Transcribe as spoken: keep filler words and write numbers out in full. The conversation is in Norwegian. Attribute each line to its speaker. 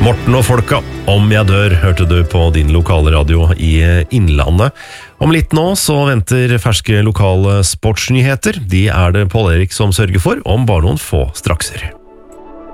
Speaker 1: Morten og folka, om jeg dør, hørte du på din lokale radio i Innlandet. Om litt nå så venter ferske lokale sportsnyheter. De er det Pål Erik som sørger for, om bare noen få strakser.